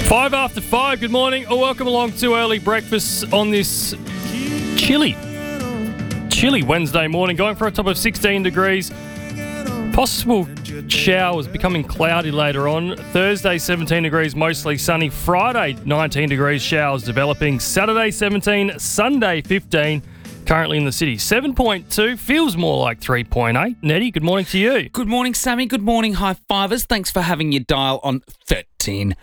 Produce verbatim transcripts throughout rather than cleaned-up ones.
Five after five, good morning. Oh, welcome along to Early Breakfast on this chilly, chilly Wednesday morning, going for a top of sixteen degrees. Possible showers becoming cloudy later on. Thursday, seventeen degrees, mostly sunny. Friday, nineteen degrees, showers developing. Saturday, seventeen. Sunday, fifteen. Currently in the city, seven point two. Feels more like three point eight. Nettie, good morning to you. Good morning, Sammy. Good morning, high fivers. Thanks for having your dial on thirteen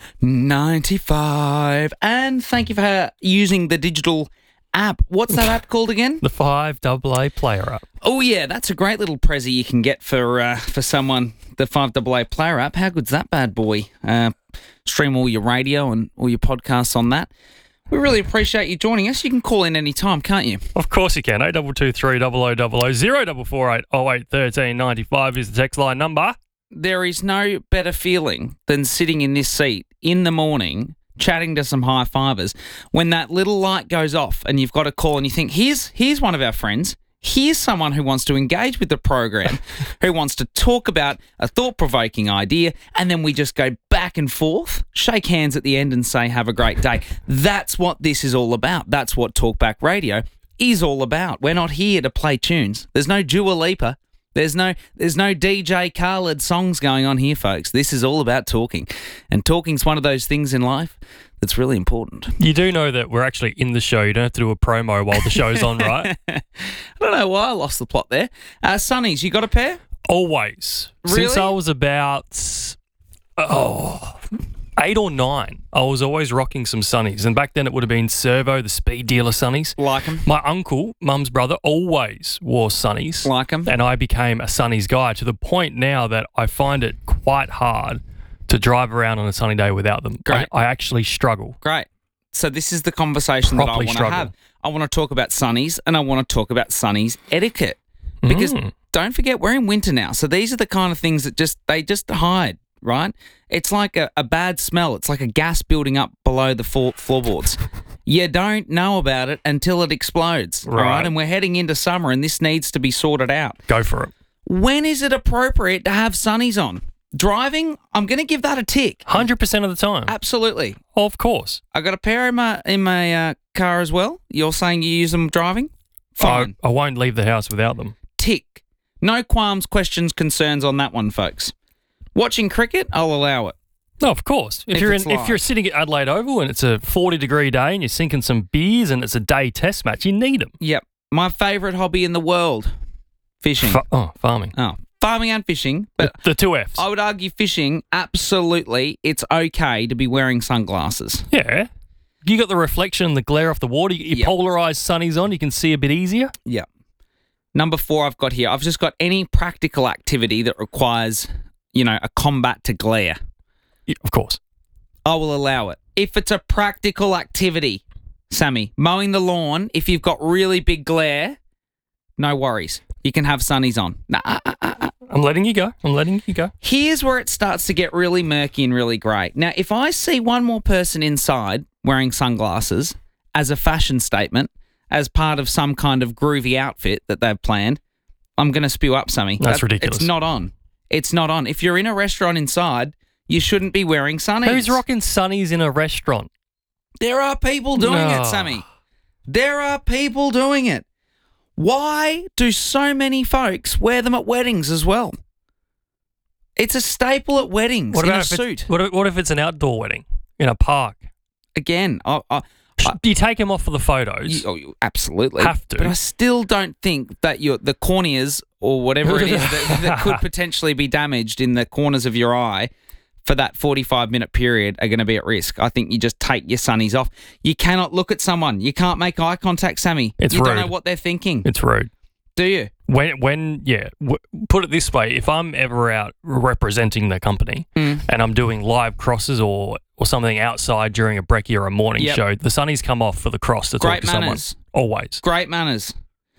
ninety-five. And thank you for using the digital app. What's that app called again? The five double A Player app. Oh, yeah. That's a great little prezi you can get for uh, for someone, the five double A Player app. How good's that bad boy? Uh, stream all your radio and all your podcasts on that. We really appreciate you joining us. You can call in any time, can't you? Of course you can. eight two two three double oh double oh zero four four eight oh eight thirteen ninety-five is the text line number. There is no better feeling than sitting in this seat in the morning chatting to some high fivers when that little light goes off and you've got a call and you think, here's here's one of our friends. Here's someone who wants to engage with the program, who wants to talk about a thought-provoking idea, and then we just go back and forth, shake hands at the end and say, have a great day. That's what this is all about. That's what Talkback Radio is all about. We're not here to play tunes. There's no Dua Lipa. There's no there's no D J Khaled songs going on here, folks. This is all about talking. And talking's one of those things in life that's really important. You do know that we're actually in the show. You don't have to do a promo while the show's on, right? I don't know why I lost the plot there. Uh, Sunnies, you got a pair? Always. Really? Since I was about oh, eight or nine, I was always rocking some Sunnies. And back then it would have been Servo, the speed dealer Sunnies. Like them. My uncle, mum's brother, always wore Sunnies. Like them. And I became a Sunnies guy to the point now that I find it quite hard to drive around on a sunny day without them. Great. I, I actually struggle. Great. So this is the conversation that I Properly want to struggle. have. I want to talk about Sunnies and I want to talk about Sunnies etiquette. Because Mm. don't forget, we're in winter now. So these are the kind of things that just they just hide, right? It's like a, a bad smell. It's like a gas building up below the floor, floorboards. You don't know about it until it explodes, Right. right? And we're heading into summer and this needs to be sorted out. Go for it. When is it appropriate to have Sunnies on? Driving, I'm going to give that a tick. one hundred percent of the time. Absolutely. Of course. I got a pair in my in my uh, car as well. You're saying you use them driving? Fine. I, I won't leave the house without them. Tick. No qualms, questions, concerns on that one, folks. Watching cricket, I'll allow it. No, of course. If, If you're it's in, if live. you're sitting at Adelaide Oval and it's a forty degree day and you're sinking some beers and it's a day test match, you need them. Yep. My favourite hobby in the world, fishing. Fa- oh, farming. oh, farming and fishing. But The, the two Fs. I would argue fishing, absolutely, it's okay to be wearing sunglasses. Yeah. You got the reflection, the glare off the water. You get your Yep. polarised sunnies on. You can see a bit easier. Yep. Number four I've got here, I've just got any practical activity that requires, you know, a combat to glare. Yeah, of course. I will allow it. If it's a practical activity, Sammy, mowing the lawn, if you've got really big glare, no worries. You can have sunnies on. Nah, uh, uh, uh. I'm letting you go. I'm letting you go. Here's where it starts to get really murky and really grey. Now, if I see one more person inside wearing sunglasses as a fashion statement, as part of some kind of groovy outfit that they've planned, I'm going to spew up, Sammy. That's That- ridiculous. It's not on. It's not on. If you're in a restaurant inside, you shouldn't be wearing sunnies. Who's rocking sunnies in a restaurant? There are people doing No. it, Sammy. There are people doing it. Why do so many folks wear them at weddings as well? It's a staple at weddings What in a about if suit. It's, what, if, what if it's an outdoor wedding in a park? Again, I, I, Do you take them off for the photos? you, oh, you absolutely Have to. But I still don't think that your the corneas or whatever it is that, that could potentially be damaged in the corners of your eye for that forty-five minute period are going to be at risk. I think you just take your sunnies off. You cannot look at someone. You can't make eye contact, Sammy. It's you don't rude. know what they're thinking, It's rude. do you? When, when, yeah, w- put it this way: if I'm ever out representing the company Mm. and I'm doing live crosses or or something outside during a brekkie or a morning Yep. show, the sunnies come off for the cross to Great talk to manners. someone. Always. Great manners.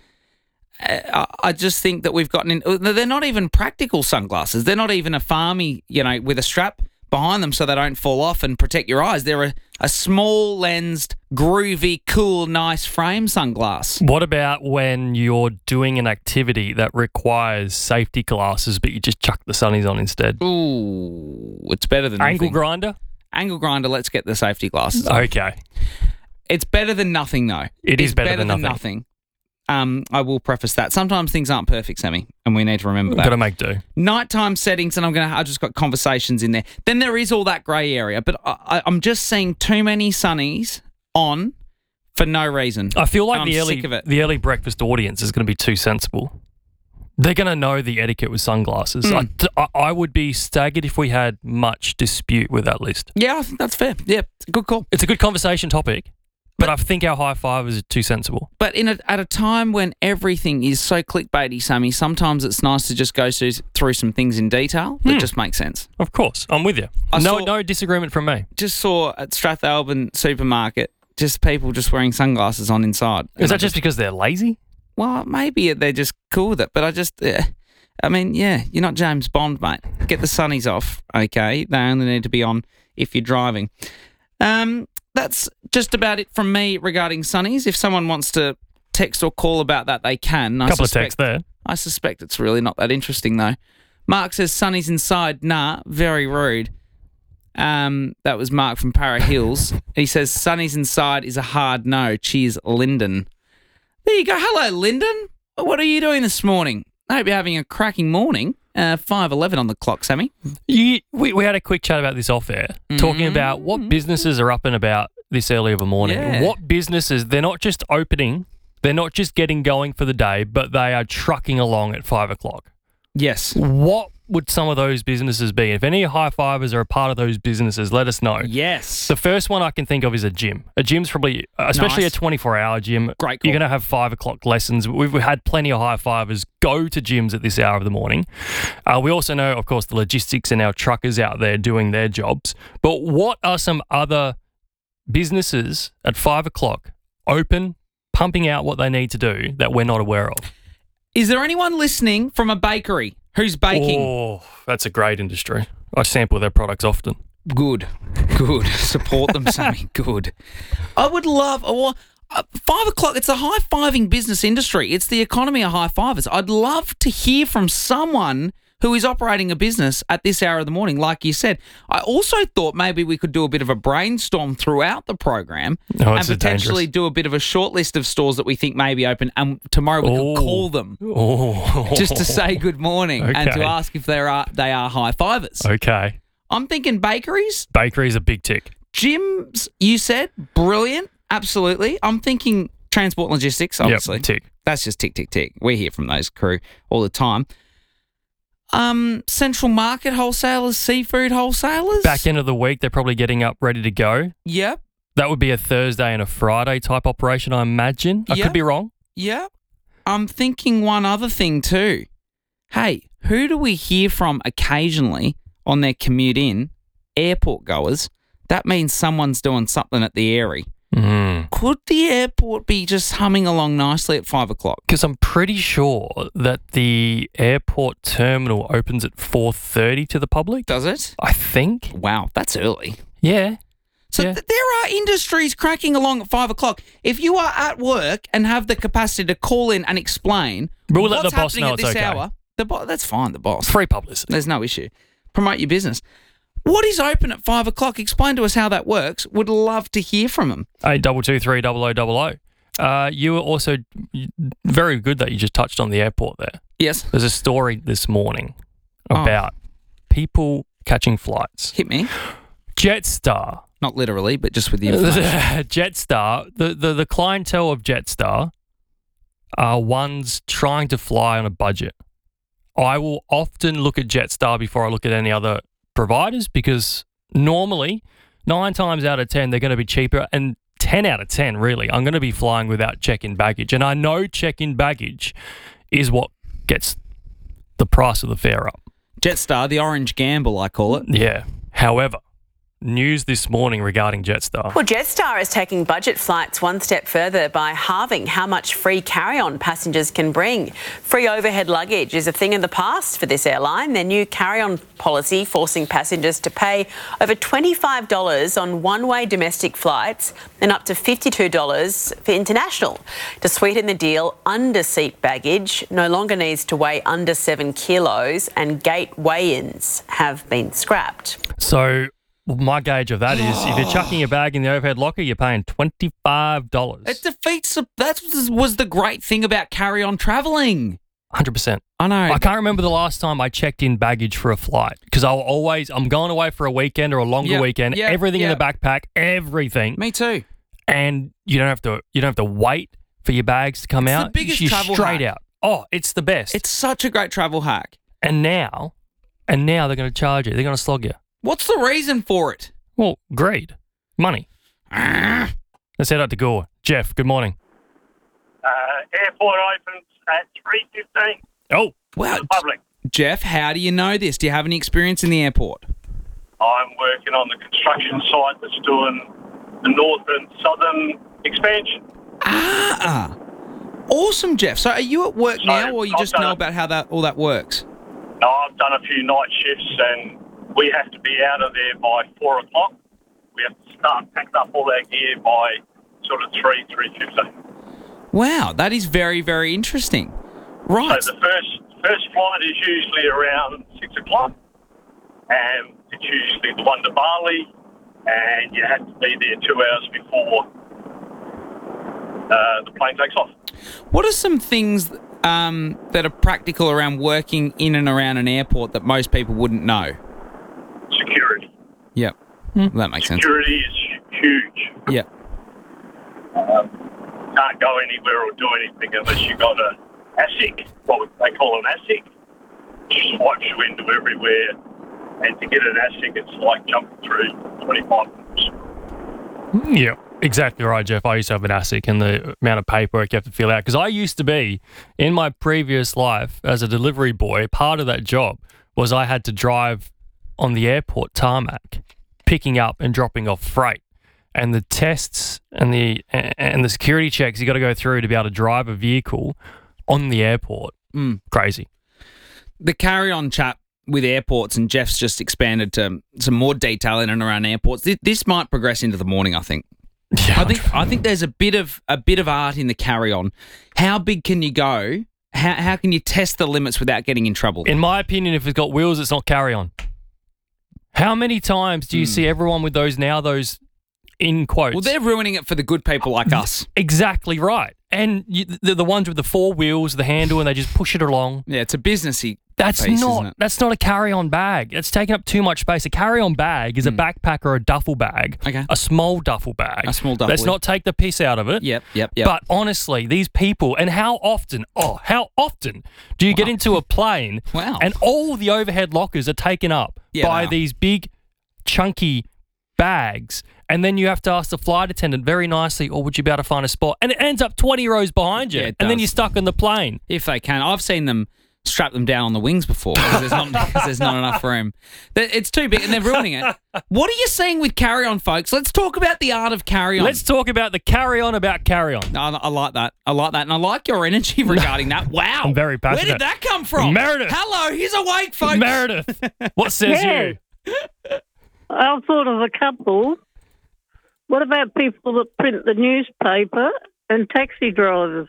Uh, I I just think that we've gotten in. They're not even practical sunglasses. They're not even a farmy, you know, with a strap behind them so they don't fall off and protect your eyes. They're a, a small lensed, groovy, cool, nice frame sunglass. What about when you're doing an activity that requires safety glasses, but you just chuck the sunnies on instead? Ooh, it's better than Ankle nothing. grinder? Angle grinder, let's get the safety glasses. Okay. It's better than nothing, though. It is It's better than nothing. Um, I will preface that. Sometimes things aren't perfect, Sammy, and we need to remember that. Got to make do. Nighttime settings, and I'm gonna. I just got conversations in there. Then there is all that grey area, but I, I, I'm just seeing too many sunnies on for no reason. I feel like And the I'm early sick of it. the early breakfast audience is going to be too sensible. They're going to know the etiquette with sunglasses. Mm. I, I, I would be staggered if we had much dispute with that list. Yeah, I think that's fair. Yeah, good call. It's a good conversation topic, but I think our high fivers are too sensible. But in a, at a time when everything is so clickbaity, Sammy, sometimes it's nice to just go through, through some things in detail that Hmm. just make sense. Of course, I'm with you. I no, saw- no disagreement from me. Just saw at Strathalbyn supermarket, just people just wearing sunglasses on inside. Is And I that just because they're lazy? Well, maybe they're just cool with it, but I just, uh, I mean, yeah, you're not James Bond, mate. Get the sunnies off, okay? They only need to be on if you're driving. Um, that's just about it from me regarding sunnies. If someone wants to text or call about that, they can. A I couple suspect, of texts there. I suspect it's really not that interesting, though. Mark says sunnies inside. Nah, very rude. Um, that was Mark from Para Hills. He says sunnies inside is a hard no. Cheers, Lyndon. There you go. Hello, Lyndon. What are you doing this morning? I hope you're having a cracking morning. Uh, five eleven on the clock, Sammy. You, we, we had a quick chat about this off air, talking about what businesses are up and about this early of a morning. Yeah. What businesses, they're not just opening, they're not just getting going for the day, but they are trucking along at five o'clock. Yes. What would some of those businesses be? If any high fivers are a part of those businesses, let us know. Yes. The first one I can think of is a gym. A gym's probably, especially Nice. a twenty-four hour gym. Great call. You're going to have five o'clock lessons. We've we've had plenty of high fivers go to gyms at this hour of the morning. Uh, we also know, of course, the logistics and our truckers out there doing their jobs. But what are some other businesses at five o'clock open, pumping out what they need to do that we're not aware of? Is there anyone listening from a bakery who's baking? Oh, that's a great industry. I sample their products often. Good. Good. Support them, Sammy. Good. I would love... Or, uh, five o'clock, it's a high-fiving business industry. It's the economy of high-fivers. I'd love to hear from someone who is operating a business at this hour of the morning, like you said. I also thought maybe we could do a bit of a brainstorm throughout the program Oh, and it's potentially dangerous. do a bit of a short list of stores that we think may be open, and tomorrow we Oh. could call them Oh. just to say good morning and to Okay. ask if they are they are high-fivers. Okay. I'm thinking bakeries. Bakery's a big tick. Gyms, you said, brilliant, absolutely. I'm thinking transport and logistics, obviously. Yep, tick. That's just tick, tick, tick. We hear from those crew all the time. Um, central market wholesalers, seafood wholesalers. Back end of the week, they're probably getting up ready to go. Yep, That would be a Thursday and a Friday type operation, I imagine. I Yeah. could be wrong. yep. I'm thinking one other thing too. Hey, who do we hear from occasionally on their commute in? Airport goers. That means someone's doing something at the Airy. Mm. Could the airport be just humming along nicely at five o'clock? Because I'm pretty sure that the airport terminal opens at four thirty to the public. Does it? I think. Wow, that's early. Yeah. So Yeah. th- there are industries cracking along at five o'clock. If you are at work and have the capacity to call in and explain But we'll let what's the boss happening know at it's this okay. hour, the bo- that's fine, the boss. Free publicity. There's no issue. Promote your business. What is open at five o'clock? Explain to us how that works. Would love to hear from them. Eight double two three double o double o. Uh, you were also very good that you just touched on the airport there. Yes, There's a story this morning Oh. about people catching flights. hit me. Jetstar. Not literally, but just with the information. Jetstar, the, the, the clientele of Jetstar are ones trying to fly on a budget. I will often look at Jetstar before I look at any other providers because normally, nine times out of ten, they're going to be cheaper. And ten out of ten, really, I'm going to be flying without check-in baggage. And I know check-in baggage is what gets the price of the fare up. Jetstar, the orange gamble, I call it. Yeah. However, news this morning regarding Jetstar. Well, Jetstar is taking budget flights one step further by halving how much free carry-on passengers can bring. Free overhead luggage is a thing of the past for this airline. Their new carry-on policy forcing passengers to pay over twenty-five dollars on one-way domestic flights and up to fifty-two dollars for international. To sweeten the deal, under-seat baggage no longer needs to weigh under seven kilos and gate weigh-ins have been scrapped. So Well, my gauge of that is if you're chucking your bag in the overhead locker, you're paying twenty-five dollars. It defeats the, that was the great thing about carry-on travelling. one hundred percent. I know. I can't remember the last time I checked in baggage for a flight because I'll always, I'm going away for a weekend or a longer Yep, weekend, yep, everything yep. in the backpack, everything. Me too. And you don't have to, you don't have to wait for your bags to come It's the out. biggest You're travel straight hack. out. Oh, it's the best. It's such a great travel hack. and now, and now they're going to charge you. They're going to slog you. What's the reason for it? Well, greed, money. Let's head out to Gore. Jeff, good morning. Uh, airport opens at three fifteen. Oh, Wow. The public. Jeff, how do you know this? Do you have any experience in the airport? I'm working on the construction site that's doing the north and southern expansion. Ah, awesome, Jeff. So are you at work So, now, or you I've just done know it. about how that all that works? Now, I've done a few night shifts and we have to be out of there by four o'clock. We have to start packing up all our gear by sort of three, three fifteen. Wow, that is very, very interesting. Right. So the first first flight is usually around six o'clock, and it's usually the one to Bali, and you have to be there two hours before uh, the plane takes off. What are some things um, that are practical around working in and around an airport that most people wouldn't know? Security. Yep. That makes sense. Security is huge. Yep. Um, can't go anywhere or do anything unless you got a ASIC, what they call an ASIC. Just swipes you into everywhere, and to get an ASIC, it's like jumping through twenty-five hoops. yeah, exactly right, Jeff. I used to have an ASIC and the amount of paperwork you have to fill out. Because I used to be, in my previous life as a delivery boy, part of that job was I had to drive on the airport tarmac, picking up and dropping off freight. And the tests and the and the security checks you got to go through to be able to drive a vehicle on the airport. Mm. Crazy. The carry-on chat with airports, and Jeff's just expanded to some more detail in and around airports. This, this might progress into the morning, I think. Yeah, I think I think there's a bit of a bit of art in the carry-on. How big can you go? How how can you test the limits without getting in trouble? in my opinion, if it's got wheels, it's not carry on. How many times do you Mm. see everyone with those now those in quotes? Well, they're ruining it for the good people like us. Exactly right. And you, the, the ones with the four wheels, the handle, and they just push it along. Yeah, it's a businessy That's piece, not isn't it? that's not a carry-on bag. It's taking up too much space. A carry-on bag is a backpack or a duffel bag. Okay. A small duffel bag. A small duffel Let's bag. not take the piss out of it. Yep, yep, yep. But honestly, these people, and how often, oh, how often do you get into a plane Wow. and all the overhead lockers are taken up Yeah, by they are. these big, chunky bags, and then you have to ask the flight attendant very nicely, or would you be able to find a spot? And it ends up twenty rows behind you, Yeah, it and then does. you're stuck on the plane. If they can. I've seen them strap them down on the wings before because there's not, because there's not enough room. That- It's too big and they're ruining it. What are you saying with carry-on, folks? Let's talk about the art of carry-on. Let's talk about the carry-on about carry-on. I, I like that. I like that. And I like your energy regarding that. Wow. I'm very Where passionate. did that come from? Meredith. Hello, he's awake, folks. Meredith, what says Yes. you? I've thought of a couple. What about people that print the newspaper and taxi drivers?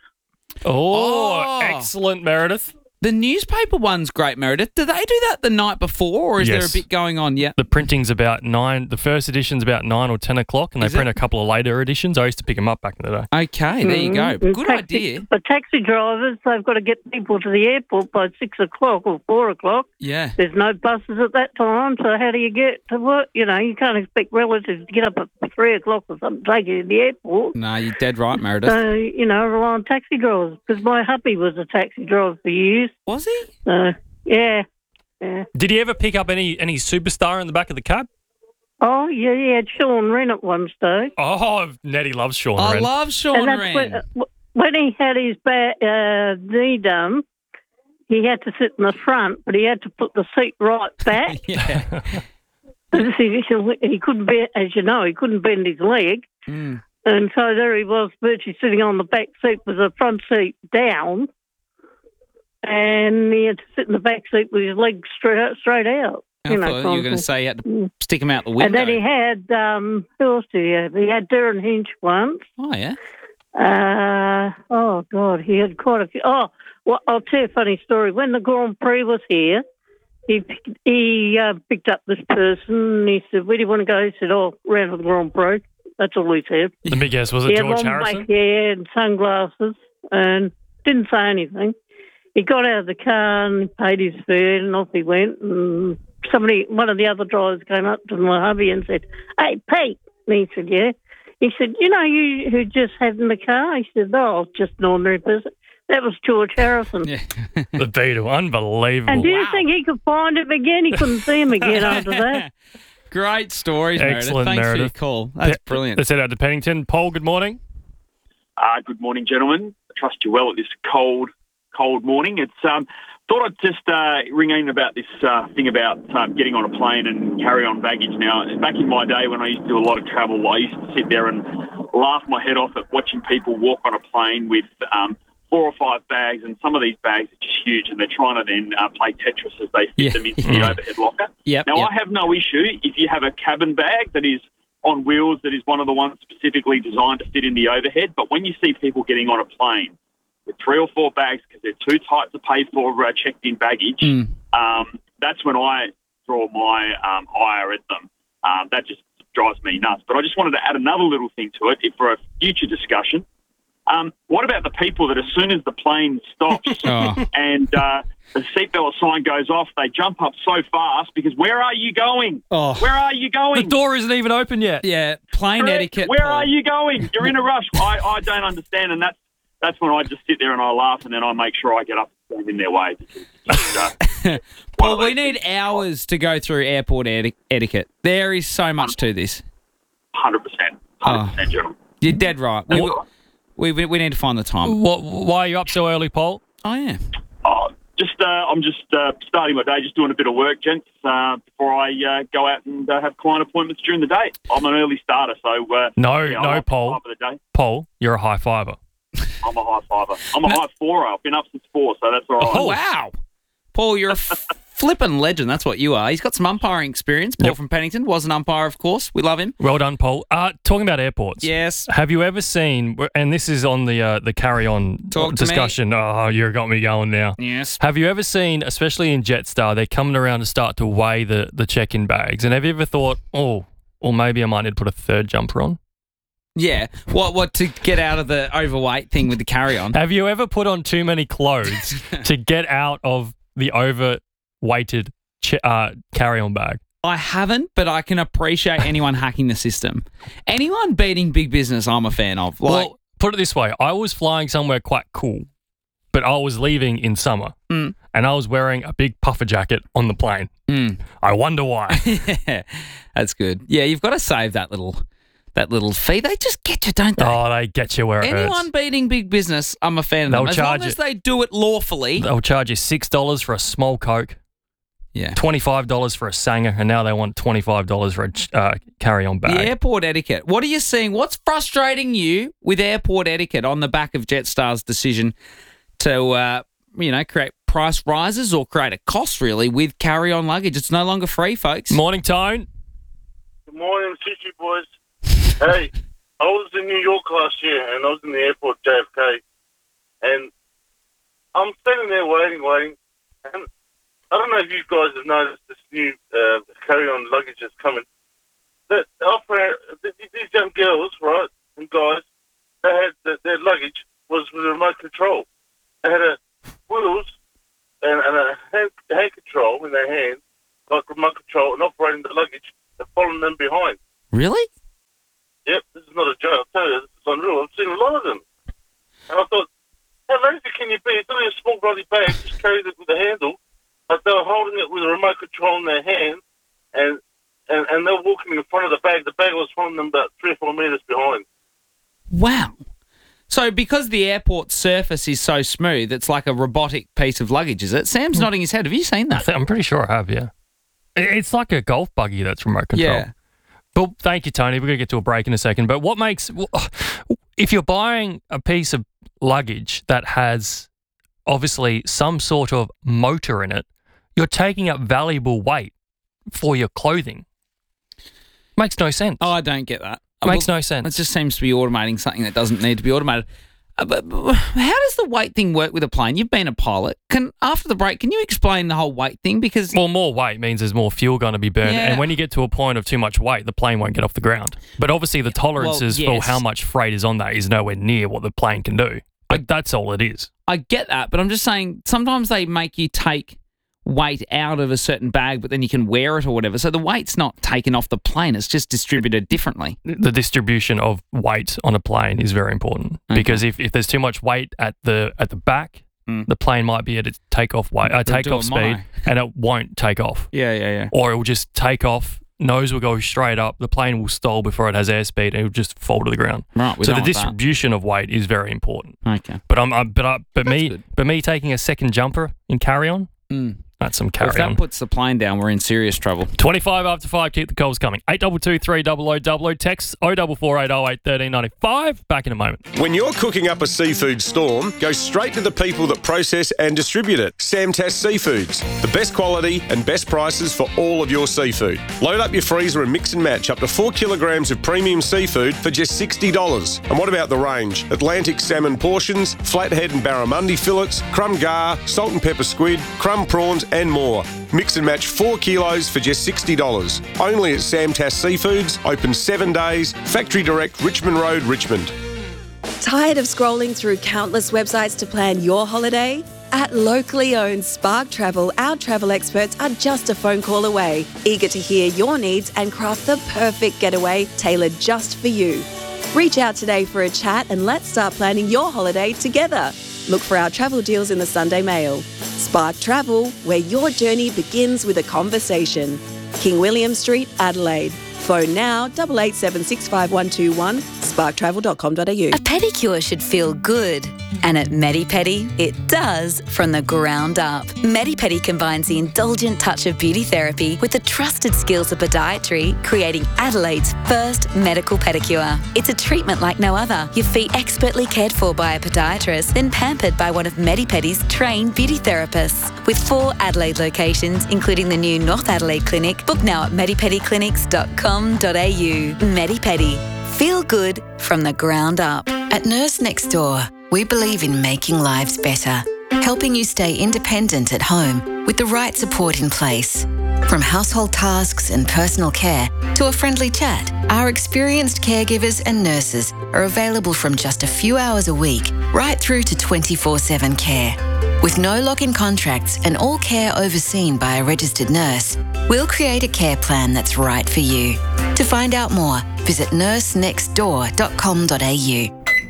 Oh, Oh. excellent, Meredith. The newspaper one's great, Meredith. Do they do that the night before, or is Yes. there a bit going on? Yeah. The printing's about nine. The first edition's about nine or ten o'clock, and they Is print it? a couple of later editions. I used to pick them up back in the day. Okay, there you go. Mm, Good taxi- idea. For taxi drivers, they've got to get people to the airport by six o'clock or four o'clock. Yeah. There's no buses at that time, so how do you get to work? You know, you can't expect relatives to get up at three o'clock or something, take you to the airport. No, you're dead right, Meredith. So, you know, rely on taxi drivers, because my hubby was a taxi driver for years. Was he? So, yeah, yeah. Did he ever pick up any any superstar in the back of the cab? Oh, yeah, he had Sean Wren at one stage. Oh, Nettie loves Sean I Wren. love Sean and that's Wren. when, uh, when he had his back, uh, knee done, he had to sit in the front, but he had to put the seat right back. Yeah. he, he couldn't bend, as you know, he couldn't bend his leg. Mm. And so there he was, virtually sitting on the back seat with the front seat down. And he had to sit in the back seat with his legs straight out. Straight out I you know, thought you were kind going of to say you had to Mm. stick him out the window. And then he had, um, who else did he have? He had Darren Hinch once. Oh, yeah. Uh, oh, God, he had quite a few. Oh, well, I'll tell you a funny story. When the Grand Prix was here, he he uh, picked up this person and he said, "Where do you want to go?" He said, "Oh, round to the Grand Prix." That's all he said. The big guess, was it He had George long Harrison? black hair and sunglasses and didn't say anything. He got out of the car and paid his fare and off he went. And somebody, one of the other drivers came up to my hubby and said, "Hey, Pete." And he said, "Yeah." He said, "You know you who just had in the car?" He said, "Oh, just an ordinary person." That was George Harrison. Yeah. The Beatle, unbelievable. And do you Wow. think he could find him again? He couldn't see him again after that. Great stories, Excellent, Meredith. Thanks Meredith. for your call. That's Pe- brilliant. Let's head out to Pennington. Paul, good morning. Uh, good morning, gentlemen. I trust you're well at this cold, cold morning. It's um, thought I'd just uh, ring in about this uh, thing about um, getting on a plane and carry-on baggage. Now, back in my day when I used to do a lot of travel, I used to sit there and laugh my head off at watching people walk on a plane with um, four or five bags, and some of these bags are just huge, and they're trying to then uh, play Tetris as they fit Yeah. them into the overhead locker. Yep, Now, yep. I have no issue if you have a cabin bag that is on wheels, that is one of the ones specifically designed to fit in the overhead. But when you see people getting on a plane with three or four bags because they're too tight to pay for uh, checked-in baggage, Mm. um, that's when I draw my um, ire at them. Um, that just drives me nuts. But I just wanted to add another little thing to it if for a future discussion. Um, what about the people that as soon as the plane stops Oh. and uh, the seatbelt sign goes off, they jump up so fast because where are you going? Oh. Where are you The going? door isn't even open yet. Yeah, plane Correct. etiquette. Where Paul. are you going? You're in a rush. I, I don't understand, and that's that's when I just sit there and I laugh, and then I make sure I get up and stand in their way. Because, uh, Paul, we need hours to go through airport eti- etiquette. There is so much to this. one hundred percent. one hundred percent, gentlemen. You're dead right. We, we, we, we need to find the time. What, why are you up so early, Paul? Oh, yeah. Oh, just uh, I'm just uh, starting my day, just doing a bit of work, gents, uh, before I uh, go out and uh, have client appointments during the day. I'm an early starter, so uh, No, yeah, no, I'm up Paul. at five of the day. Paul, you're a high fiver. I'm a high fiver. I'm a high fourer. I've been up since four, so that's all right. Oh, wow. Paul, you're a f- flippin' legend. That's what you are. He's got some umpiring experience. Paul Yep. from Pennington was an umpire, of course. We love him. Well done, Paul. Uh, talking about airports. Yes. Have you ever seen, and this is on the uh, the carry-on Talk to me. discussion. Oh, you got me going now. Yes. Have you ever seen, especially in Jetstar, they're coming around to start to weigh the, the check-in bags, and have you ever thought, oh, or maybe I might need to put a third jumper on? Yeah. What What to get out of the overweight thing with the carry-on? Have you ever put on too many clothes to get out of the overweighted ch- uh, carry-on bag? I haven't, but I can appreciate anyone hacking the system. Anyone beating big business, I'm a fan of. Like, Well, put it this way. I was flying somewhere quite cool, but I was leaving in summer, Mm. and I was wearing a big puffer jacket on the plane. Mm. I wonder why. That's good. Yeah, you've got to save that little that little fee. They just get you, don't they? Oh, they get you where it Anyone hurts. beating big business, I'm a fan of them. They'll As charge long as you. they do it lawfully. They'll charge you six dollars for a small Coke, Yeah. twenty-five dollars for a Sanger, and now they want twenty-five dollars for a ch- uh, carry-on The bag. airport etiquette. What are you seeing? What's frustrating you with airport etiquette on the back of Jetstar's decision to, uh, you know, create price rises or create a cost, really, with carry-on luggage? It's no longer free, folks. Morning, Tone. Good morning, City boys. Hey, I was in New York last year, and I was in the airport, J F K, and I'm standing there waiting, waiting, and I don't know if you guys have noticed this new uh, carry-on luggage that's coming. The, the operator, the, these young girls, right, and guys, they had the, their luggage was with a remote control. They had a wheels and, and a hand, hand control in their hand, like remote control, and operating the luggage and following them behind. Really? Yep, this is not a joke. I'll tell you, this is unreal. I've seen a lot of them. And I thought, how lazy can you be? It's only a small bloody bag, just carried it with a handle. But they were holding it with a remote control in their hand, and, and, and they were walking in front of the bag. The bag was following them about three or four metres behind. Wow. So because the airport surface is so smooth, it's like a robotic piece of luggage, is it? Sam's nodding his head. Have you seen I that? think, I'm pretty sure I have, yeah. It- It's like a golf buggy that's remote control. Yeah. But thank you, Tony. We're going to get to a break in a second. But what makes, if you're buying a piece of luggage that has obviously some sort of motor in it, you're taking up valuable weight for your clothing. Makes no sense. Oh, I don't get that. Makes Well, no sense. It just seems to be automating something that doesn't need to be automated. Uh, but, but how does the weight thing work with a plane? You've been a pilot. Can after the break, can you explain the whole weight thing? Because Well, more weight means there's more fuel going to be burned. Yeah. And when you get to a point of too much weight, the plane won't get off the ground. But obviously the tolerances Well, yes. for how much freight is on that is nowhere near what the plane can do. But that's all it is. I get that, but I'm just saying sometimes they make you take weight out of a certain bag, but then you can wear it or whatever. So the weight's not taken off the plane; it's just distributed differently. The distribution of weight on a plane is very important Okay. because if, if there's too much weight at the at the back, Mm. the plane might be at its takeoff weight, uh, They'll do takeoff a speed, mono. and it won't take off. Yeah, yeah, yeah. Or it will just take off. Nose will go straight up. The plane will stall before it has airspeed, and it will just fall to the ground. Right. We So don't the want that. distribution of weight is very important. Okay. But I'm, I, but I, but That's me, good. but me taking a second jumper in carry on, Mm. that's some If carry that on. puts the plane down, we're in serious trouble. Twenty-five after five. Keep the calls coming. Eight double two three double o double o. Text oh double four eight oh eight thirteen ninety five. Back in a moment. When you're cooking up a seafood storm, go straight to the people that process and distribute it. Samtas Seafoods. The best quality and best prices for all of your seafood. Load up your freezer and mix and match up to four kilograms of premium seafood for just sixty dollars. And what about the range? Atlantic salmon portions, flathead and barramundi fillets, crumb gar, salt and pepper squid, crumb prawns and more. Mix and match four kilos for just sixty dollars. Only at Samtas Seafoods, open seven days, Factory Direct, Richmond Road, Richmond. Tired of scrolling through countless websites to plan your holiday? At locally owned Spark Travel, our travel experts are just a phone call away, eager to hear your needs and craft the perfect getaway tailored just for you. Reach out today for a chat and let's start planning your holiday together. Look for our travel deals in the Sunday Mail. Spark Travel, where your journey begins with a conversation. King William Street, Adelaide. Phone now, eight eight seven six five one two one, spark travel dot com dot a u. A pedicure should feel good. And at MediPedi, it does from the ground up. MediPedi combines the indulgent touch of beauty therapy with the trusted skills of podiatry, creating Adelaide's first medical pedicure. It's a treatment like no other. Your feet expertly cared for by a podiatrist, then pampered by one of MediPedi's trained beauty therapists. With four Adelaide locations, including the new North Adelaide Clinic, book now at medipedi clinics dot com dot a u. MediPedi. Feel good from the ground up. At Nurse Next Door, we believe in making lives better, helping you stay independent at home with the right support in place. From household tasks and personal care to a friendly chat, our experienced caregivers and nurses are available from just a few hours a week right through to twenty-four seven care. With no lock-in contracts and all care overseen by a registered nurse, we'll create a care plan that's right for you. To find out more, visit nurse next door dot com dot a u.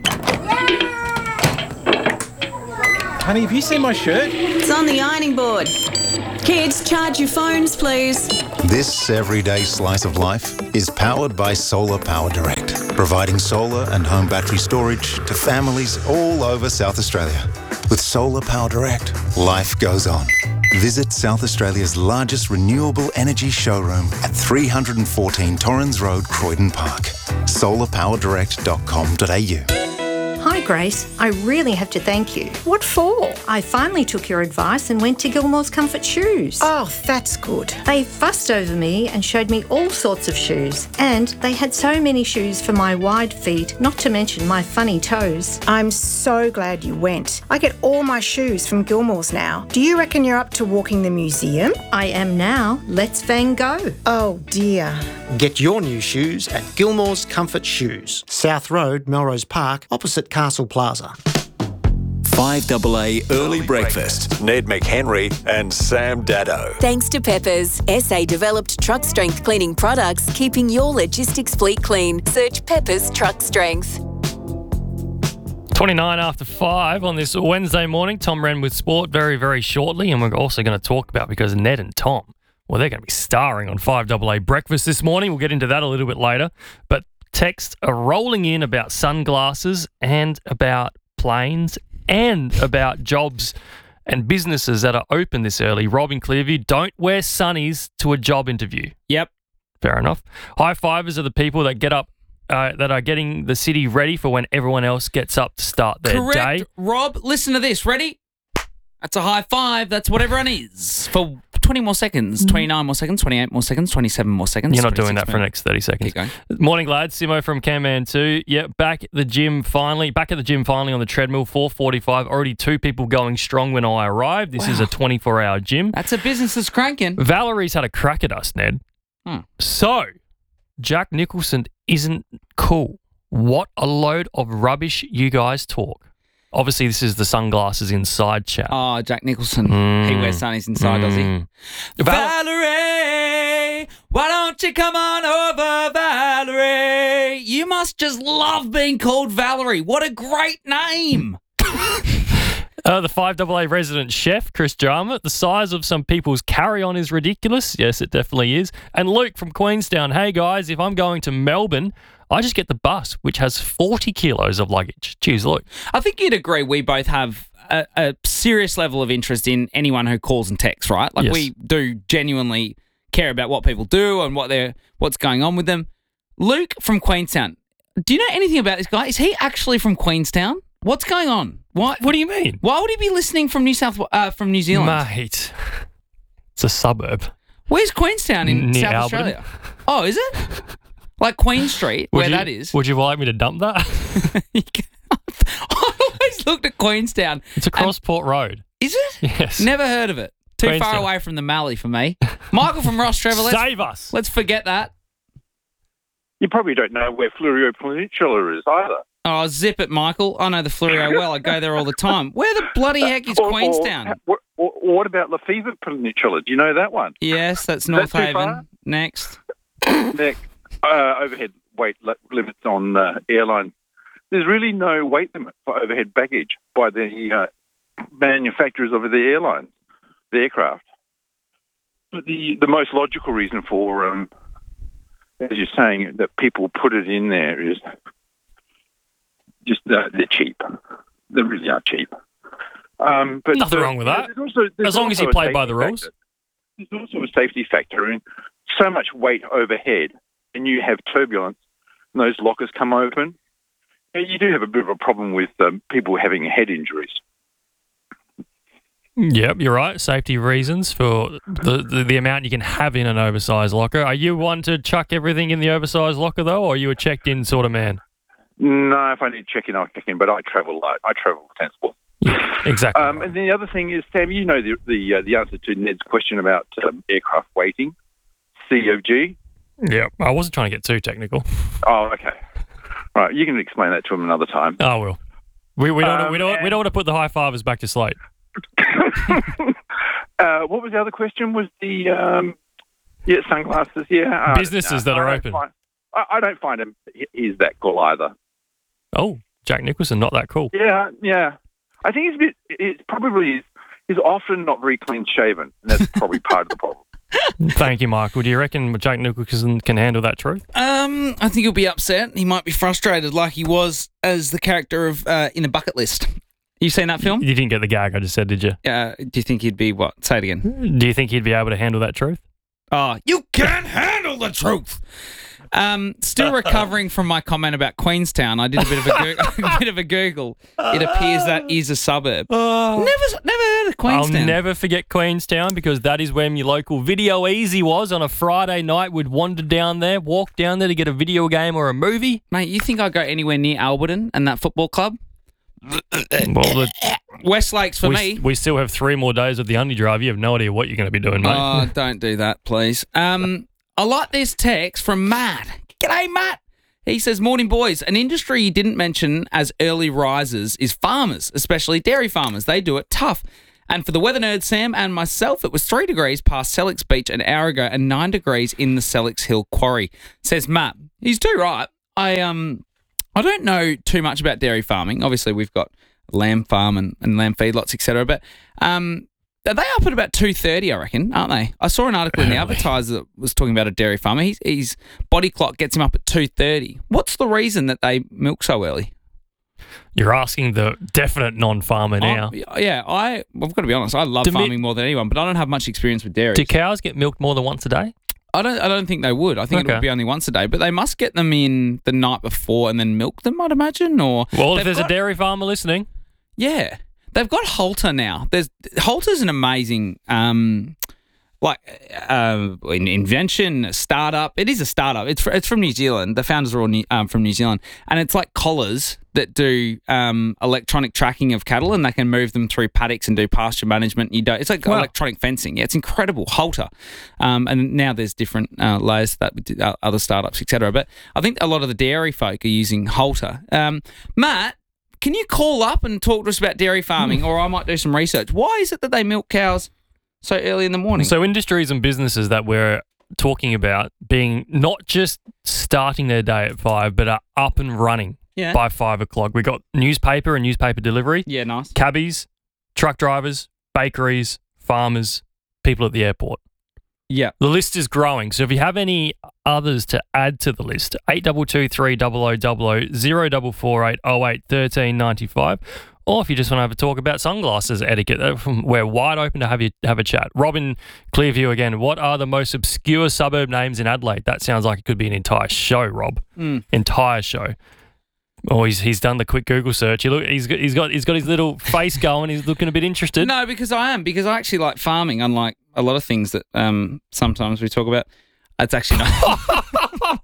Honey, have you seen my shirt? It's on the ironing board. Kids, charge your phones, please. This everyday slice of life is powered by Solar Power Direct, providing solar and home battery storage to families all over South Australia. With Solar Power Direct, life goes on. Visit South Australia's largest renewable energy showroom at three fourteen Torrens Road, Croydon Park. solar power direct dot com dot a u. Hi Grace, I really have to thank you. What for? I finally took your advice and went to Gilmore's Comfort Shoes. Oh, that's good. They fussed over me and showed me all sorts of shoes. And they had so many shoes for my wide feet, not to mention my funny toes. I'm so glad you went. I get all my shoes from Gilmore's now. Do you reckon you're up to walking the museum? I am now. Let's Van Gogh. Oh dear. Get your new shoes at Gilmore's Comfort Shoes, South Road, Melrose Park, opposite Castle Plaza. five A A Early Breakfast. Ned McHenry and Sam Daddo. Thanks to Peppers, S A-developed truck strength cleaning products, keeping your logistics fleet clean. Search Peppers Truck Strength. twenty-nine after five on this Wednesday morning. Tom Wren with sport very, very shortly. And we're also going to talk about, because Ned and Tom, well, they're going to be starring on five A A Breakfast this morning. We'll get into that a little bit later. But texts are rolling in about sunglasses and about planes and about jobs and businesses that are open this early. Rob in Clearview, don't wear sunnies to a job interview. Yep. Fair enough. High fivers are the people that get up, uh, that are getting the city ready for when everyone else gets up to start their Correct, day. Rob. Listen to this. Ready? That's a high five. That's what everyone is. For twenty more seconds, twenty-nine more seconds, twenty-eight more seconds, twenty-seven more seconds. You're not doing that for the next thirty seconds. Keep going. Morning, lads. Simo from Camman two. Yeah, back at the gym finally. Back at the gym finally on the treadmill, four forty-five. Already two people going strong when I arrived. This Wow. is a twenty-four hour gym. That's a business that's cranking. Valerie's had a crack at us, Ned. Hmm. So, Jack Nicholson isn't cool. What a load of rubbish you guys talk. Obviously, this is the sunglasses inside chat. Oh, Jack Nicholson. Mm. He wears sunnies inside, does he? Mm. Valerie, why don't you come on over, Valerie? You must just love being called Valerie. What a great name. Uh, the five double A resident chef, Chris Jarmuth. The size of some people's carry-on is ridiculous. Yes, it definitely is. And Luke from Queenstown. Hey, guys, if I'm going to Melbourne, I just get the bus, which has forty kilos of luggage. Cheers, Luke. I think you'd agree we both have a, a serious level of interest in anyone who calls and texts, right? Like Yes. we do genuinely care about what people do and what they're what's going on with them. Luke from Queenstown. Do you know anything about this guy? Is he actually from Queenstown? What's going on? Why? What do you mean? Why would he be listening from New South uh, from New Zealand? Mate, it's a suburb. Where's Queenstown in Near South Alberton. Australia? Oh, is it? Like Queen Street, Would where you- that is. Would you like me to dump that? I always looked at Queenstown. It's across Port Road. Is it? Yes. Never heard of it. Too far Queenstown. away from the Mallee for me. Michael from Ross Trevor, let's, Save us. let's forget that. You probably don't know where Fleurieu Peninsula is either. Oh, zip it, Michael. I know the Fleurieu well. I go there all the time. Where the bloody heck is Or- or- Queenstown? Or, or, or what about Lefevre Peninsula? Do you know that one? Yes, that's Is that North too Haven. far? Next. Next, uh, overhead weight li- limits on uh, airlines. There's really no weight limit for overhead baggage by the uh, manufacturers of the airlines, the aircraft. But the, the most logical reason for, um, as you're saying, that people put it in there is just uh, they're cheap. They really are cheap. Um, but Nothing the- wrong with that. there's also- there's As long as also you a play by safety the rules. factor. There's also a safety factor in so much weight overhead, and you have turbulence, and those lockers come open. And you do have a bit of a problem with um, people having head injuries. Yep, you're right. Safety reasons for the, the, the amount you can have in an oversized locker. Are you one to chuck everything in the oversized locker, though, or are you a checked-in sort of man? No, if I need to check in, I'll check in, but I travel light. I travel transport. Exactly. Um, and the other thing is, Sam, you know the the, uh, the answer to Ned's question about um, aircraft weighting, C O G. Yeah, I wasn't trying to get too technical. Oh, okay. Right, you can explain that to him another time. I will. We we don't Um, we don't we don't want to put the high fivers back to slate. uh, what was the other question? Was the um, yeah sunglasses? Yeah, uh, Businesses no, that are I don't open. Find, I, I don't find him. He's that cool either. Oh, Jack Nicholson, not that cool. Yeah, yeah. I think he's a bit. It's probably he's often not very clean shaven, and that's probably part of the problem. Thank you, Michael. Do you reckon Jack Nicholson can handle that truth? Um, I think he'll be upset. He might be frustrated like he was as the character of uh, in a Bucket List. You seen that film? You didn't get the gag I just said, did you? Uh, do you think he'd be what? Say it again. Do you think he'd be able to handle that truth? Oh, you can't handle the truth. Um, still recovering from my comment about Queenstown. I did a bit of a, go- a bit of a Google. It appears that is a suburb. Never, never heard of Queenstown. I'll never forget Queenstown because that is where my local Video Easy was on a Friday night. We'd wander down there, walk down there to get a video game or a movie. Mate, you think I go anywhere near Alberton and that football club? Well, the, Westlakes for we, me. We still have three more days of the Undy Drive. You have no idea what you're going to be doing, mate. Oh, don't do that, please. Um, I like this text from Matt. G'day, Matt. He says, morning, boys. An industry you didn't mention as early risers is farmers, especially dairy farmers. They do it tough. And for the weather nerd, Sam, and myself, it was three degrees past Selix Beach an hour ago and nine degrees in the Selix Hill Quarry. Says Matt. He's too right. I um, I don't know too much about dairy farming. Obviously, we've got lamb farm and, and lamb feedlots, et cetera. But um, are they up at about two thirty, I reckon, aren't they? I saw an article in the Advertiser that was talking about a dairy farmer. He's, his body clock gets him up at two thirty. What's the reason that they milk so early? You're asking the definite non-farmer now. I, yeah, I, I've got to be honest. I love Do mi- farming more than anyone, but I don't have much experience with dairy. Do cows get milked more than once a day? I don't. I don't think they would. I think it Okay. would be only once a day. But they must get them in the night before and then milk them. I'd imagine. Or Well, if they've there's got- a dairy farmer listening, yeah, They've got Halter now. There's Halter's an amazing, um, like, uh, in- invention, startup. It is a startup. It's fr- it's from New Zealand. The founders are all new, um, from New Zealand, and it's like collars that do um, electronic tracking of cattle, and they can move them through paddocks and do pasture management. You don't. It's like Wow. electronic fencing. Yeah, it's incredible. Halter, um, and now there's different uh, layers to that with uh, other startups, et cetera. But I think a lot of the dairy folk are using Halter. Um, Matt, can you call up and talk to us about dairy farming, or I might do some research. Why is it that they milk cows so early in the morning? So industries and businesses that we're talking about being not just starting their day at five, but are up and running Yeah. by five o'clock. We got newspaper and newspaper delivery. Yeah, nice. Cabbies, truck drivers, bakeries, farmers, people at the airport. Yeah. The list is growing. So if you have any others to add to the list, eight two two three double oh double oh, zero four four eight oh eight thirteen ninety-five. Or if you just want to have a talk about sunglasses etiquette, uh, we're wide open to have you have a chat. Robin Clearview again. What are the most obscure suburb names in Adelaide? That sounds like it could be an entire show, Rob. Mm. Entire show. Oh, he's he's done the quick Google search. He look, he's got he's got he's got his little face going. He's looking a bit interested. No, because I am. Because I actually like farming, unlike a lot of things that um, sometimes we talk about. It's actually not.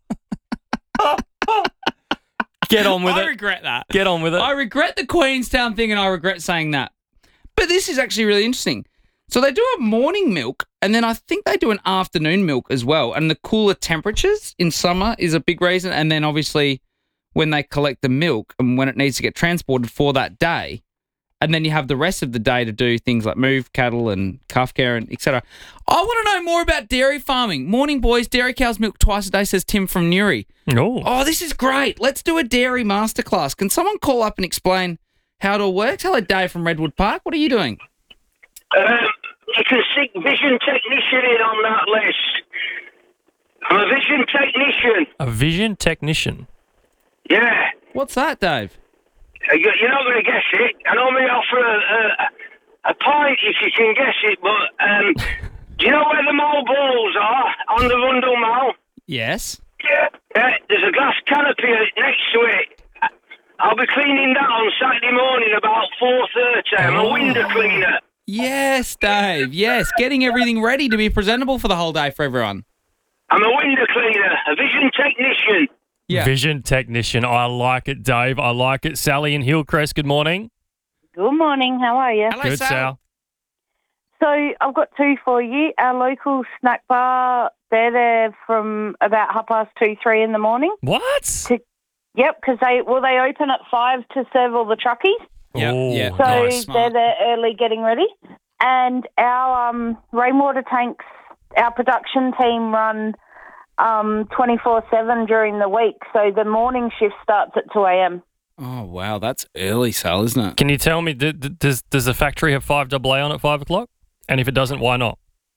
Get on with I it. I regret that. Get on with it. I regret the Queenstown thing, and I regret saying that. But this is actually really interesting. So they do a morning milk, and then I think they do an afternoon milk as well. And the cooler temperatures in summer is a big reason. And then obviously when they collect the milk and when it needs to get transported for that day, and then you have the rest of the day to do things like move cattle and calf care and et cetera. I want to know more about dairy farming. Morning, boys. Dairy cows milk twice a day, says Tim from Newry. Oh. Oh, this is great. Let's do a dairy masterclass. Can someone call up and explain how it all works? Hello, Dave from Redwood Park. What are you doing? Um, you can stick vision technician in on that list. I'm a vision technician. A vision technician. Yeah. What's that, Dave? Uh, you- You're not going to guess it. I normally offer a, a, a pint if you can guess it, but um, do you know where the mole balls are on the Rundle Mall? Yes. Yeah. Yeah, there's a glass canopy next to it. I'll be cleaning that on Saturday morning about four thirty. I'm a window cleaner. Yes, Dave. Yes. Getting everything ready to be presentable for the whole day for everyone. I'm a window cleaner, a vision technician. Yeah. Vision technician. I like it, Dave. I like it. Sally in Hillcrest, good morning. Good morning. How are you? Good, Sal. So I've got two for you. Our local snack bar, they're there from about half past two, three in the morning. What? To, yep, because they well they open at five to serve all the truckies. Yeah, yeah. So Nice. they're there early, getting ready. And our um, rainwater tanks, our production team run um, twenty-four seven during the week. So the morning shift starts at two a.m. Oh, wow. That's early, Sal, isn't it? Can you tell me, d- d- does does the factory have five double A on at five o'clock? And if it doesn't, why not?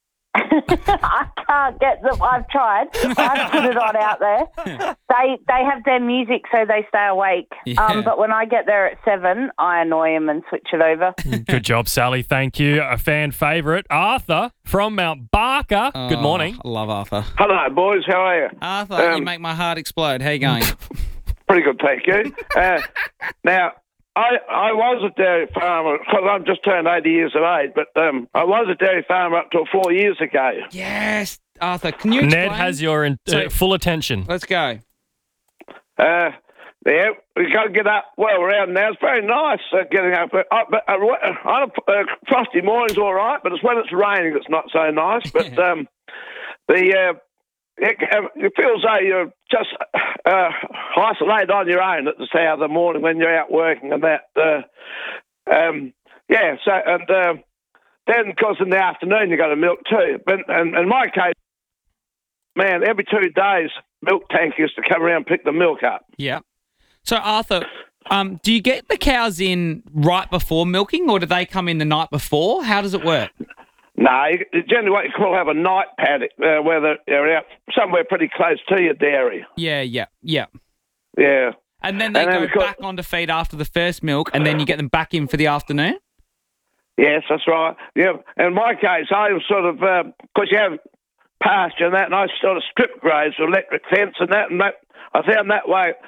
I can't get them. I've tried. I've put it on out there. They they have their music so they stay awake. Yeah. Um, but when I get there at seven, I annoy them and switch it over. Good job, Sally. Thank you. A fan favourite, Arthur from Mount Barker. Good Oh, morning. I love Arthur. Hello, boys. How are you? Arthur, you Um, make my heart explode. How you going? Pretty good, thank you. Uh, now, I I was a dairy farmer because I've just turned eighty years of age, but um, I was a dairy farmer up till four years ago. Yes, Arthur. Can you Ned explain? has your in- uh, So- full attention. Let's go. Uh, yeah, we got to get up well around now. It's very nice uh, getting up. Uh, but uh, on a, uh, frosty morning's all right, but it's when it's raining it's not so nice. But um, the uh, it, it feels like you're just uh, isolated on your own at the start of the morning when you're out working and that. Uh, um, yeah, so and uh, then because in the afternoon you got to milk too. But and in my case, man, every two days milk tank used to come around and pick the milk up. Yeah. So, Arthur, um, do you get the cows in right before milking, or do they come in the night before? How does it work? No, you- generally what you call have a night paddock uh, where they're, they're out somewhere pretty close to your dairy. Yeah, yeah, yeah. Yeah. And then they And then go we've got- back onto feed after the first milk, and then you get them back in for the afternoon? Yes, that's right. Yeah, in my case, I was sort of, because you have pasture and that, and I sort of strip graze with electric fence and that, and that I found that way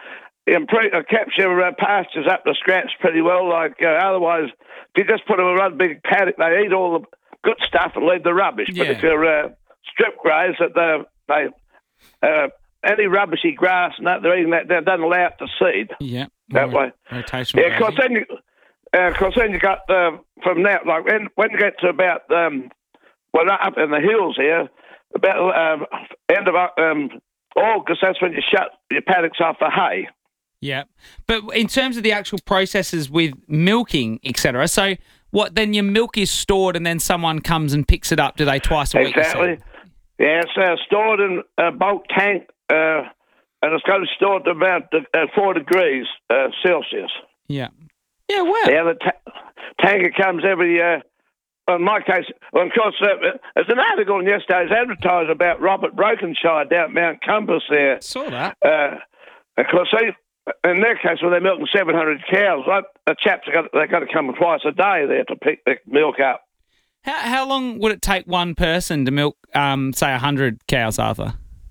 improve, uh, keeps your uh, pastures up to scratch pretty well. Like uh, otherwise, if you just put them in a one big paddock, they eat all the good stuff and leave the rubbish. Yeah. But if you're uh, strip graze, that they, they uh, any rubbishy grass and that they're eating that, that doesn't allow it to seed. Yeah, that way. Rotational. Yeah, because then you, uh, cause then you got uh, from now, like when when you get to about um, well up in the hills here, about um, end of um, August, that's when you shut your paddocks off for hay. Yeah, but in terms of the actual processes with milking, et cetera, so what, then your milk is stored and then someone comes and picks it up, do they, twice a week? Exactly. Yeah, it's uh, stored in a bulk tank, uh, and it's got to be stored to about uh, four degrees uh, Celsius. Yeah. Yeah, well. Yeah, the ta- tanker comes every, uh, in my case, well, of course, uh, there's an article in yesterday's Advertiser about Robert Brokenshire down at Mount Compass there. Saw that. Uh, of course, they, in their case, well, they're milking seven hundred cows. Like, the chaps, got, they've got to come twice a day there to pick the milk up. How how long would it take one person to milk, um, say, one hundred cows, Arthur?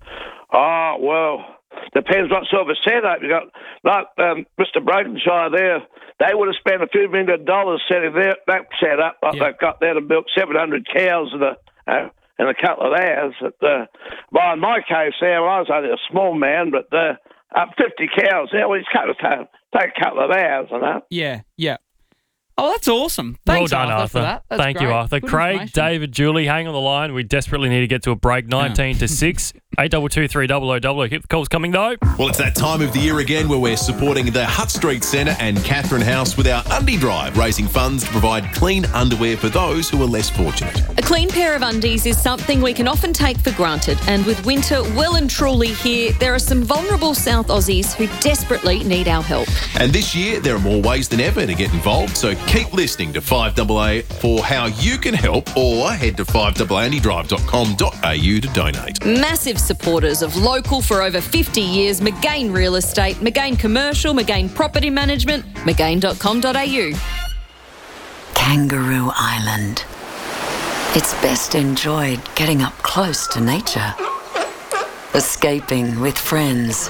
Oh, well, depends what sort of a setup you got. Like um, Mister Brokenshire there, they would have spent a few million dollars setting their, that setup like yeah. they've got there to milk seven hundred cows in a, uh, in a couple of hours. But, uh, well, in my case there, I was only a small man, but uh, up fifty cows there, well, it's got to take, take a couple of hours and that. Yeah, yeah. Oh, that's awesome. Thanks, well done, Arthur, Arthur. for that. That's Thank great. you, Arthur. Good Craig, David, Julie, hang on the line. We desperately need to get to a break. nineteen to six. eight two two three double oh double oh. Keep the calls coming, though. Well, it's that time of the year again where we're supporting the Hutt Street Centre and Catherine House with our Undie Drive, raising funds to provide clean underwear for those who are less fortunate. A clean pair of undies is something we can often take for granted, and with winter well and truly here, there are some vulnerable South Aussies who desperately need our help. And this year, there are more ways than ever to get involved, so keep listening to five A A for how you can help, or head to five a a andy drive dot com dot a u to donate. Massive supporters of local for over fifty years, McGain Real Estate, McGain Commercial, McGain Property Management, mcgain dot com dot a u. Kangaroo Island. It's best enjoyed getting up close to nature, escaping with friends,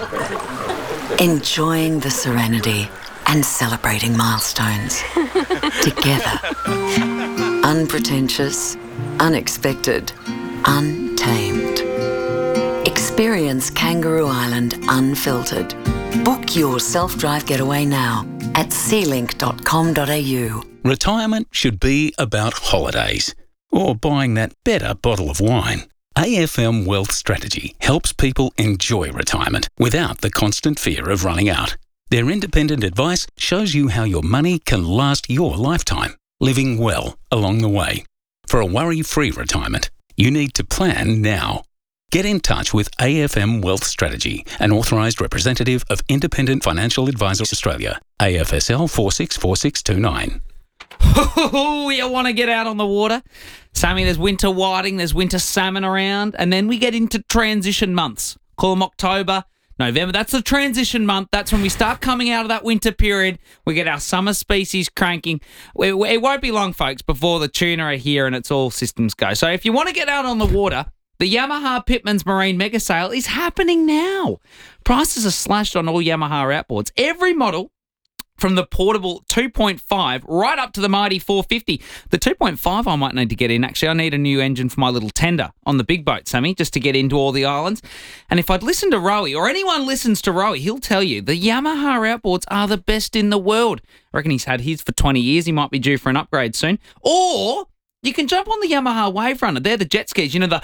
enjoying the serenity and celebrating milestones together. Unpretentious, unexpected, untamed. Experience Kangaroo Island unfiltered. Book your self-drive getaway now at sea link dot com dot a u. Retirement should be about holidays or buying that better bottle of wine. A F M Wealth Strategy helps people enjoy retirement without the constant fear of running out. Their independent advice shows you how your money can last your lifetime, living well along the way. For a worry-free retirement, you need to plan now. Get in touch with A F M Wealth Strategy, an authorised representative of Independent Financial Advisors Australia, A F S L four six four six two nine. Oh, you want to get out on the water? Sammy, there's winter whiting, there's winter salmon around, and then we get into transition months. Call them October, November. That's the transition month. That's when we start coming out of that winter period. We get our summer species cranking. It, it won't be long, folks, before the tuna are here and it's all systems go. So if you want to get out on the water, the Yamaha Pitman's Marine Mega Sale is happening now. Prices are slashed on all Yamaha outboards. Every model, from the portable two point five right up to the mighty four fifty. The two point five I might need to get in. Actually, I need a new engine for my little tender on the big boat, Sammy, just to get into all the islands. And if I'd listen to Rowie, or anyone listens to Rowie, he'll tell you the Yamaha outboards are the best in the world. I reckon he's had his for twenty years. He might be due for an upgrade soon. Or you can jump on the Yamaha Wave Runner. They're the jet skis, you know, the...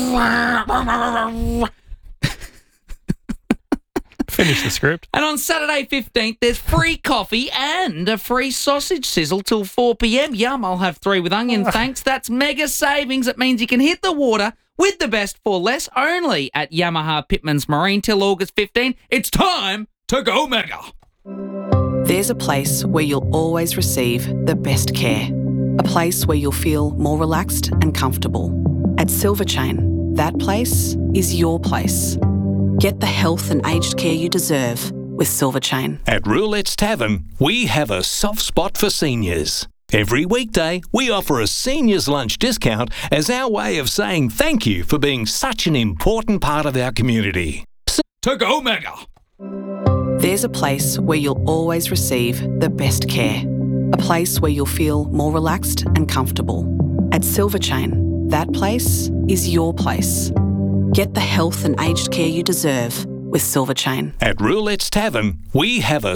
Finish the script. And on Saturday fifteenth, there's free coffee and a free sausage sizzle till four p.m. Yum, I'll have three with onion, thanks. That's mega savings. It means you can hit the water with the best for less, only at Yamaha Pitman's Marine till August fifteenth. It's time to go mega. There's a place where you'll always receive the best care. A place where you'll feel more relaxed and comfortable. At Silverchain, that place is your place. Get the health and aged care you deserve with Silverchain. At Roulette's Tavern, we have a soft spot for seniors. Every weekday, we offer a seniors lunch discount as our way of saying thank you for being such an important part of our community. To go mega. There's a place where you'll always receive the best care. A place where you'll feel more relaxed and comfortable. At Silver Chain, that place is your place. Get the health and aged care you deserve with Silver Chain. At Roulette's Tavern, we have a